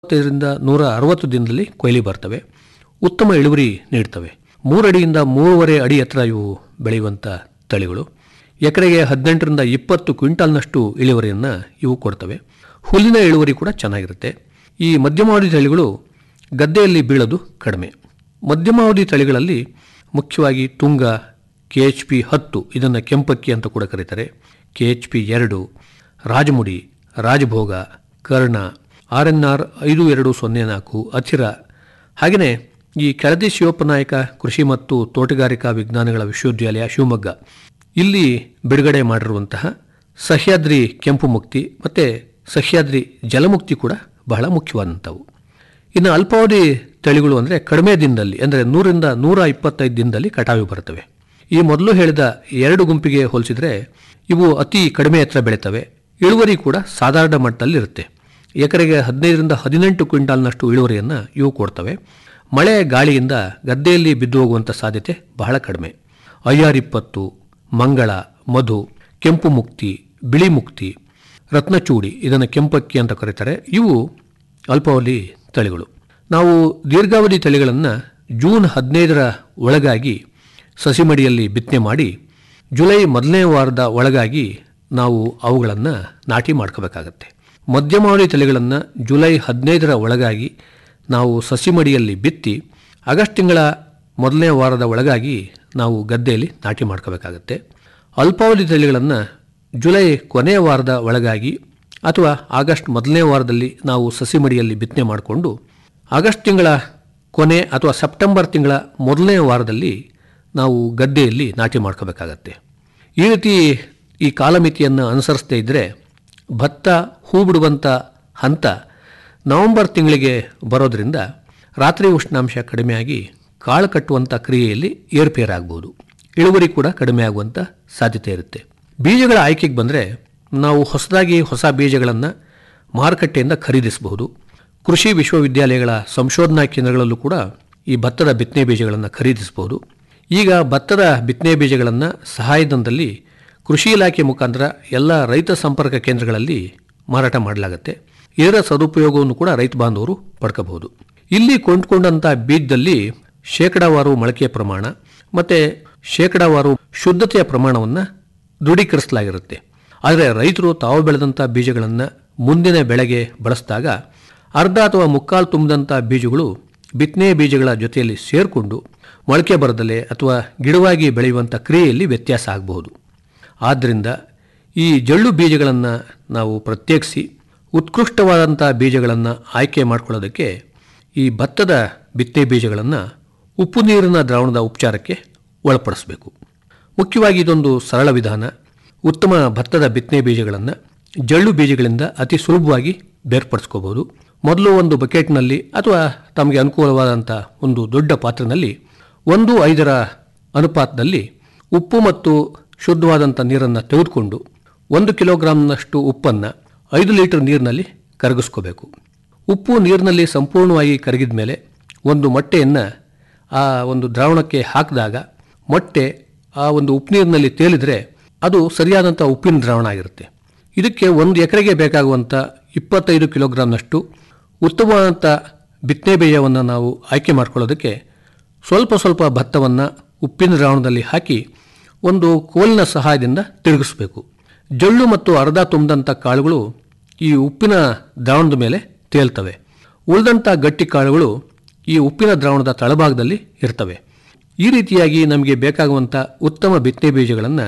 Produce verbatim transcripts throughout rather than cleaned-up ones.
ರಿಂದ ನೂರ ಅರವತ್ತು ದಿನದಲ್ಲಿ ಕೊಯ್ಲಿ ಬರ್ತವೆ. ಉತ್ತಮ ಇಳುವರಿ ನೀಡ್ತವೆ. ಮೂರಡಿಯಿಂದ ಮೂರುವರೆ ಅಡಿ ಎತ್ತರ ಇವು ಬೆಳೆಯುವಂಥ ತಳಿಗಳು. ಎಕರೆಗೆ ಹದಿನೆಂಟರಿಂದ ಇಪ್ಪತ್ತು ಕ್ವಿಂಟಾಲ್ನಷ್ಟು ಇಳುವರಿಯನ್ನು ಇವು ಕೊಡ್ತವೆ. ಹುಲ್ಲಿನ ಇಳುವರಿ ಕೂಡ ಚೆನ್ನಾಗಿರುತ್ತೆ. ಈ ಮಧ್ಯಮಾವಧಿ ತಳಿಗಳು ಗದ್ದೆಯಲ್ಲಿ ಬೀಳೋದು ಕಡಿಮೆ. ಮಧ್ಯಮಾವಧಿ ತಳಿಗಳಲ್ಲಿ ಮುಖ್ಯವಾಗಿ ತುಂಗ, ಕೆ ಎಚ್ ಪಿ ಹತ್ತು, ಇದನ್ನು ಕೆಂಪಕ್ಕಿ ಅಂತ ಕೂಡ ಕರೀತಾರೆ, ಕೆ ಎಚ್ ಪಿ ಎರಡು, Rajamudi, ರಾಜಭೋಗ, Karna, R N R ಐದು ಎರಡು ಸೊನ್ನೆ ನಾಲ್ಕು, ಅಚಿರ, ಹಾಗೆಯೇ ಈ ಕೆಳದಿ ಶಿವಪ್ಪನಾಯಕ ಕೃಷಿ ಮತ್ತು ತೋಟಗಾರಿಕಾ ವಿಜ್ಞಾನಗಳ ವಿಶ್ವವಿದ್ಯಾಲಯ ಶಿವಮೊಗ್ಗ ಇಲ್ಲಿ ಬಿಡುಗಡೆ ಮಾಡಿರುವಂತಹ ಸಹ್ಯಾದ್ರಿ ಕೆಂಪು ಮುಕ್ತಿ ಮತ್ತು ಸಹ್ಯಾದ್ರಿ ಜಲಮುಕ್ತಿ ಕೂಡ ಬಹಳ ಮುಖ್ಯವಾದಂಥವು. ಇನ್ನು ಅಲ್ಪಾವಧಿ ತಳಿಗಳು ಅಂದರೆ ಕಡಿಮೆ ದಿನದಲ್ಲಿ, ಅಂದರೆ ನೂರಿಂದ ನೂರ ಇಪ್ಪತ್ತೈದು ದಿನದಲ್ಲಿ ಕಟಾವು ಬರ್ತವೆ. ಈ ಮೊದಲು ಹೇಳಿದ ಎರಡು ಗುಂಪಿಗೆ ಹೋಲಿಸಿದರೆ ಇವು ಅತಿ ಕಡಿಮೆ ಎತ್ತರ ಬೆಳೀತವೆ. ಇಳುವರಿ ಕೂಡ ಸಾಧಾರಣ ಮಟ್ಟದಲ್ಲಿರುತ್ತೆ. ಎಕರೆಗೆ ಹದಿನೈದರಿಂದ ಹದಿನೆಂಟು ಕ್ವಿಂಟಾಲ್ನಷ್ಟು ಇಳುವರಿಯನ್ನು ಇವು ಕೊಡ್ತವೆ. ಮಳೆ ಗಾಳಿಯಿಂದ ಗದ್ದೆಯಲ್ಲಿ ಬಿದ್ದು ಹೋಗುವಂಥ ಸಾಧ್ಯತೆ ಬಹಳ ಕಡಿಮೆ. ಐ ಆರ್ ಇಪ್ಪತ್ತು, ಮಂಗಳ, ಮಧು, ಕೆಂಪು ಮುಕ್ತಿ, ಬಿಳಿ ಮುಕ್ತಿ, ರತ್ನಚೂಡಿ, ಇದನ್ನು ಕೆಂಪಕ್ಕಿ ಅಂತ ಕರೀತಾರೆ, ಇವು ಅಲ್ಪಾವಧಿ ತಳಿಗಳು. ನಾವು ದೀರ್ಘಾವಧಿ ತಳಿಗಳನ್ನು ಜೂನ್ ಹದಿನೈದರ ಒಳಗಾಗಿ ಸಸಿಮಡಿಯಲ್ಲಿ ಬಿತ್ತನೆ ಮಾಡಿ ಜುಲೈ ಮೊದಲನೇ ವಾರದ ಒಳಗಾಗಿ ನಾವು ಅವುಗಳನ್ನು ನಾಟಿ ಮಾಡ್ಕೋಬೇಕಾಗತ್ತೆ. ಮಧ್ಯಮಾವಧಿ ತಳಿಗಳನ್ನು ಜುಲೈ ಹದಿನೈದರ ಒಳಗಾಗಿ ನಾವು ಸಸಿಮಡಿಯಲ್ಲಿ ಬಿತ್ತಿ ಆಗಸ್ಟ್ ತಿಂಗಳ ಮೊದಲನೇ ವಾರದ ಒಳಗಾಗಿ ನಾವು ಗದ್ದೆಯಲ್ಲಿ ನಾಟಿ ಮಾಡ್ಕೋಬೇಕಾಗತ್ತೆ. ಅಲ್ಪಾವಧಿ ತಳಿಗಳನ್ನು ಜುಲೈ ಕೊನೆಯ ವಾರದ ಒಳಗಾಗಿ ಅಥವಾ ಆಗಸ್ಟ್ ಮೊದಲನೇ ವಾರದಲ್ಲಿ ನಾವು ಸಸಿಮಡಿಯಲ್ಲಿ ಬಿತ್ತನೆ ಮಾಡಿಕೊಂಡು ಆಗಸ್ಟ್ ತಿಂಗಳ ಕೊನೆ ಅಥವಾ ಸೆಪ್ಟೆಂಬರ್ ತಿಂಗಳ ಮೊದಲನೇ ವಾರದಲ್ಲಿ ನಾವು ಗದ್ದೆಯಲ್ಲಿ ನಾಟಿ ಮಾಡ್ಕೋಬೇಕಾಗತ್ತೆ. ಈ ರೀತಿ ಈ ಕಾಲಮಿತಿಯನ್ನು ಅನುಸರಿಸದೇ ಇದ್ದರೆ ಭತ್ತ ಹೂ ಬಿಡುವಂಥ ಹಂತ ನವೆಂಬರ್ ತಿಂಗಳಿಗೆ ಬರೋದರಿಂದ ರಾತ್ರಿ ಉಷ್ಣಾಂಶ ಕಡಿಮೆಯಾಗಿ ಕಾಳು ಕಟ್ಟುವಂಥ ಕ್ರಿಯೆಯಲ್ಲಿ ಏರುಪೇರಾಗ್ಬೋದು. ಇಳುವರಿ ಕೂಡ ಕಡಿಮೆ ಆಗುವಂಥ ಸಾಧ್ಯತೆ ಇರುತ್ತೆ. ಬೀಜಗಳ ಆಯ್ಕೆಗೆ ಬಂದರೆ ನಾವು ಹೊಸದಾಗಿ ಹೊಸ ಬೀಜಗಳನ್ನು ಮಾರುಕಟ್ಟೆಯಿಂದ ಖರೀದಿಸಬಹುದು. ಕೃಷಿ ವಿಶ್ವವಿದ್ಯಾಲಯಗಳ ಸಂಶೋಧನಾ ಕೇಂದ್ರಗಳಲ್ಲೂ ಕೂಡ ಈ ಭತ್ತದ ಬಿತ್ತನೆ ಬೀಜಗಳನ್ನು ಖರೀದಿಸಬಹುದು. ಈಗ ಭತ್ತದ ಬಿತ್ತನೆ ಬೀಜಗಳನ್ನು ಸಹಾಯಧನದಲ್ಲಿ ಕೃಷಿ ಇಲಾಖೆ ಮುಖಾಂತರ ಎಲ್ಲ ರೈತ ಸಂಪರ್ಕ ಕೇಂದ್ರಗಳಲ್ಲಿ ಮಾರಾಟ ಮಾಡಲಾಗುತ್ತೆ. ಇದರ ಸದುಪಯೋಗವನ್ನು ಕೂಡ ರೈತ ಬಾಂಧವರು ಪಡ್ಕೋಬಹುದು. ಇಲ್ಲಿ ಕೊಂಡುಕೊಂಡಂಥ ಬೀಜದಲ್ಲಿ ಶೇಕಡಾವಾರು ಮೊಳಕೆಯ ಪ್ರಮಾಣ ಮತ್ತು ಶೇಕಡಾವಾರು ಶುದ್ಧತೆಯ ಪ್ರಮಾಣವನ್ನು ದೃಢೀಕರಿಸಲಾಗಿರುತ್ತೆ. ಆದರೆ ರೈತರು ತಾವು ಬೆಳೆದಂಥ ಬೀಜಗಳನ್ನು ಮುಂದಿನ ಬೆಳೆಗೆ ಬಳಸಿದಾಗ ಅರ್ಧ ಅಥವಾ ಮುಕ್ಕಾಲು ತುಂಬಿದಂಥ ಬೀಜಗಳು ಬಿತ್ತನೆ ಬೀಜಗಳ ಜೊತೆಯಲ್ಲಿ ಸೇರಿಕೊಂಡು ಮೊಳಕೆ ಬರದಲೆ ಅಥವಾ ಗಿಡವಾಗಿ ಬೆಳೆಯುವಂಥ ಕ್ರಿಯೆಯಲ್ಲಿ ವ್ಯತ್ಯಾಸ ಆಗಬಹುದು. ಆದ್ದರಿಂದ ಈ ಜಳ್ಳು ಬೀಜಗಳನ್ನು ನಾವು ಪ್ರತ್ಯೇಕಿಸಿ ಉತ್ಕೃಷ್ಟವಾದಂಥ ಬೀಜಗಳನ್ನು ಆಯ್ಕೆ ಮಾಡಿಕೊಳ್ಳೋದಕ್ಕೆ ಈ ಭತ್ತದ ಬಿತ್ತನೆ ಬೀಜಗಳನ್ನು ಉಪ್ಪು ನೀರಿನ ದ್ರಾವಣದ ಉಪಚಾರಕ್ಕೆ ಒಳಪಡಿಸಬೇಕು. ಮುಖ್ಯವಾಗಿ ಇದೊಂದು ಸರಳ ವಿಧಾನ. ಉತ್ತಮ ಭತ್ತದ ಬಿತ್ತನೆ ಬೀಜಗಳನ್ನು ಜಳ್ಳು ಬೀಜಗಳಿಂದ ಅತಿ ಸುಲಭವಾಗಿ ಬೇರ್ಪಡಿಸ್ಕೋಬಹುದು. ಮೊದಲು ಒಂದು ಬಕೆಟ್ನಲ್ಲಿ ಅಥವಾ ತಮಗೆ ಅನುಕೂಲವಾದಂಥ ಒಂದು ದೊಡ್ಡ ಪಾತ್ರೆಯಲ್ಲಿ ಒಂದು ಐದರ ಅನುಪಾತದಲ್ಲಿ ಉಪ್ಪು ಮತ್ತು ಶುದ್ಧವಾದಂಥ ನೀರನ್ನು ತೆಗೆದುಕೊಂಡು ಒಂದು ಕಿಲೋಗ್ರಾಮ್ನಷ್ಟು ಉಪ್ಪನ್ನು ಐದು ಲೀಟರ್ ನೀರಿನಲ್ಲಿ ಕರಗಿಸ್ಕೋಬೇಕು. ಉಪ್ಪು ನೀರಿನಲ್ಲಿ ಸಂಪೂರ್ಣವಾಗಿ ಕರಗಿದ ಮೇಲೆ ಒಂದು ಮೊಟ್ಟೆಯನ್ನು ಆ ಒಂದು ದ್ರಾವಣಕ್ಕೆ ಹಾಕಿದಾಗ ಮೊಟ್ಟೆ ಆ ಒಂದು ಉಪ್ಪು ನೀರಿನಲ್ಲಿ ತೇಲಿದರೆ ಅದು ಸರಿಯಾದಂಥ ಉಪ್ಪಿನ ದ್ರಾವಣ ಆಗಿರುತ್ತೆ. ಇದಕ್ಕೆ ಒಂದು ಎಕರೆಗೆ ಬೇಕಾಗುವಂಥ ಇಪ್ಪತ್ತೈದು ಕಿಲೋಗ್ರಾಮ್ನಷ್ಟು ಉತ್ತಮವಾದಂಥ ಬಿತ್ತನೆ ಬೀಜವನ್ನು ನಾವು ಆಯ್ಕೆ ಮಾಡ್ಕೊಳ್ಳೋದಕ್ಕೆ ಸ್ವಲ್ಪ ಸ್ವಲ್ಪ ಭತ್ತವನ್ನು ಉಪ್ಪಿನ ದ್ರಾವಣದಲ್ಲಿ ಹಾಕಿ ಒಂದು ಕೋಲಿನ ಸಹಾಯದಿಂದ ತಿರುಗಿಸಬೇಕು. ಜಳ್ಳು ಮತ್ತು ಅರ್ಧ ತುಂಬಿದಂಥ ಕಾಳುಗಳು ಈ ಉಪ್ಪಿನ ದ್ರಾವಣದ ಮೇಲೆ ತೇಲ್ತವೆ. ಉಳಿದಂಥ ಗಟ್ಟಿ ಕಾಳುಗಳು ಈ ಉಪ್ಪಿನ ದ್ರಾವಣದ ತಳಭಾಗದಲ್ಲಿ ಇರ್ತವೆ. ಈ ರೀತಿಯಾಗಿ ನಮಗೆ ಬೇಕಾಗುವಂಥ ಉತ್ತಮ ಬಿತ್ತನೆ ಬೀಜಗಳನ್ನು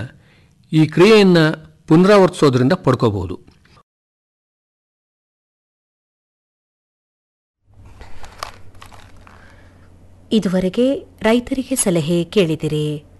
ಈ ಕ್ರಿಯೆಯನ್ನು ಪುನರಾವರ್ತಿಸೋದ್ರಿಂದ ಪಡ್ಕೋಬಹುದು. ಇದುವರೆಗೆ ರೈತರಿಗೆ ಸಲಹೆ ಕೇಳಿದಿರಿ.